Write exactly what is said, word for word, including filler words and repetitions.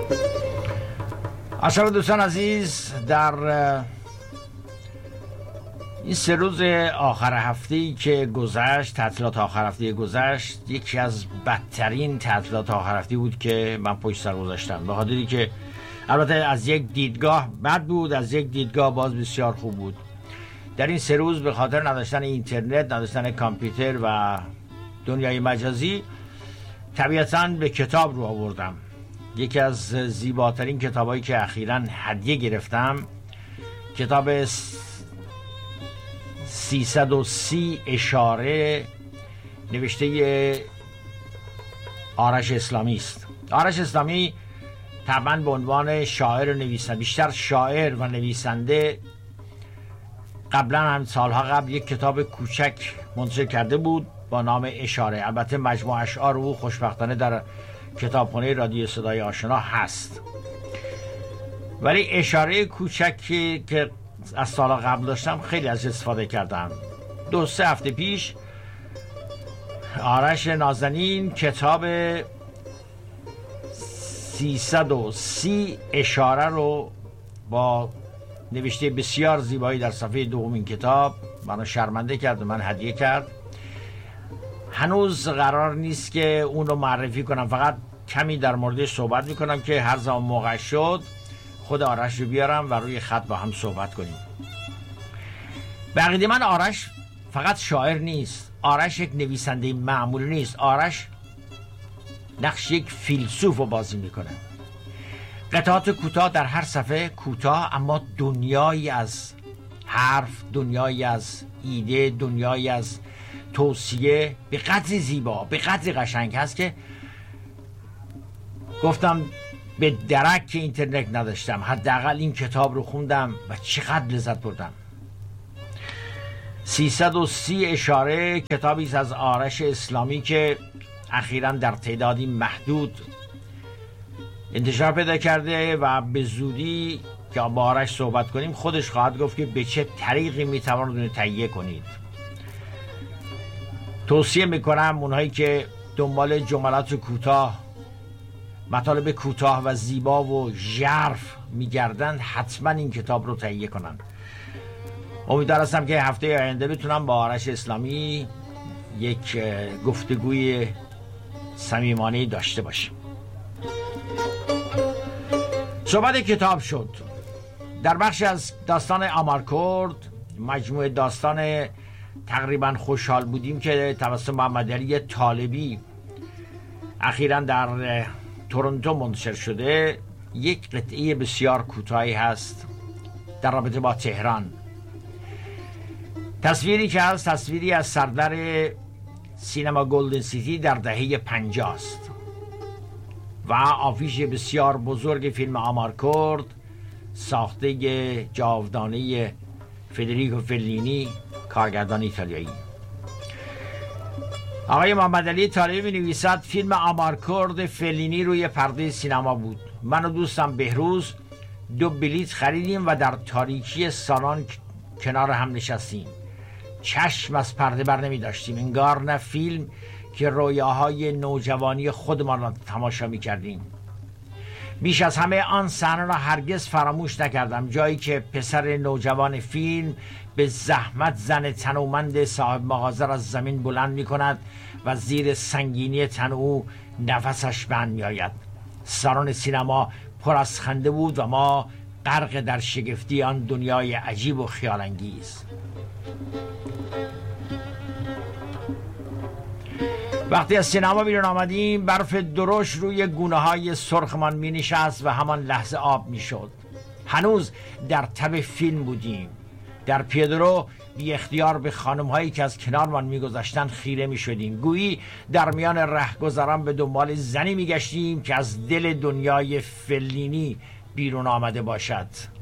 اصلا دوستان عزیز، در این سه روز آخر هفته‌ای که گذشت، تعطیلات آخر هفته گذشت، یکی از بدترین تعطیلات آخر هفته بود که من پشت سر گذاشتم، به خاطری که البته از یک دیدگاه بد بود، از یک دیدگاه باز بسیار خوب بود. در این سه روز به خاطر نداشتن اینترنت، نداشتن کامپیوتر و دنیای مجازی، طبیعتاً به کتاب رو آوردم. یکی از زیباترین کتابایی که اخیراً هدیه گرفتم، کتاب سیصد و سی اشاره نوشته آرش اسلامی است. آرش اسلامی طبعاً به عنوان شاعر و نویسنده، بیشتر شاعر و نویسنده، قبلا هم سالها قبل یک کتاب کوچک منتشر کرده بود با نام اشاره. البته مجموع اشعار او خوشبختانه در کتابخانه رادیو صدای آشنا هست، ولی اشاره کوچکی که از سال قبل داشتم خیلی از استفاده کردم. دو سه هفته پیش آرش نازنین کتاب سیصد و سی اشاره رو با نوشته بسیار زیبایی در صفحه دومین کتاب منو شرمنده کرد و من هدیه کرد. هنوز قرار نیست که اون رو معرفی کنم، فقط کمی در موردش صحبت میکنم که هر زمان موقع شد خود آرش رو بیارم و روی خط با هم صحبت کنیم. به عقیده من آرش فقط شاعر نیست، آرش یک نویسنده معمولی نیست، آرش نقش یک فیلسوف رو بازی میکنه. قطعات کوتاه در هر صفحه کوتاه، اما دنیایی از حرف، دنیایی از ایده، دنیایی از توصیه به قدری زیبا، به قدری قشنگ هست که گفتم به درک که اینترنت نداشتم، حداقل این کتاب رو خوندم و چقدر لذت بردم. سیصد و سی اشاره کتابی است از آرش اسلامی که اخیراً در تعدادی محدود انتشار پیدا کرده و به زودی که با آرش صحبت کنیم خودش خواهد گفت که به چه طریقی میتوانید اون تهیه کنید. توصیه میکنم اونهایی که دنبال جملات کوتاه، مطالب کوتاه و زیبا و ژرف میگردند حتما این کتاب رو تهیه کنند. امیدوار هستم که هفته آینده بتونم با آرش اسلامی یک گفتگوی صمیمانه داشته باشیم. صحبت کتاب شد. در بخش از داستان آمارکورد، مجموعه داستان تقریبا خوشحال بودیم که توسط محمد علی طالبی اخیراً در تورنتو منتشر شده، یک قطعه بسیار کوتاهی هست در رابطه با تهران. تصویری که هست تصویری از سردر سینما گلدن سیتی در دهه پنجاه است و آفیش بسیار بزرگ فیلم آمارکورد ساخته جاودانه فدریکو فلینی، کارگردان ایتالیایی. آقای محمد علی طالبی می نویسد فیلم آمارکورد فلینی روی پرده سینما بود. من و دوستم بهروز دو بلیط خریدیم و در تاریکی سالن کنار هم نشستیم. چشم از پرده بر نمی داشتیم، انگار نه فیلم که رویاهای نوجوانی خودمان را تماشا می کردیم. بیش از همه آن صحنه را هرگز فراموش نکردم، جایی که پسر نوجوان فیلم به زحمت زن تنومند صاحب مغازه را از زمین بلند می کند و زیر سنگینی تن او نفسش بند می آید. سالن سینما پر از خنده بود و ما غرق در شگفتی آن دنیای عجیب و خیال انگیز. وقتی از سینما بیرون آمدیم برف درشت روی گونه های سرخمان می نشست و همان لحظه آب می شد. هنوز در تب فیلم بودیم. در پیاده‌رو بی اختیار به خانم هایی که از کنارمان می گذشتن خیره می شدیم، گویی در میان رهگذران به دنبال زنی می گشتیم که از دل دنیای فلینی بیرون آمده باشد.